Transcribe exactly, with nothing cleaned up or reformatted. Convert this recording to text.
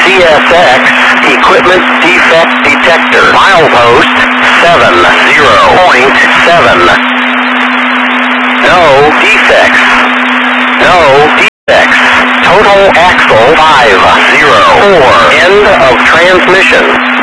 C S X, equipment defect detector. Milepost seven zero point seven. No defects. No defects. Total axle five zero four. End of transmission.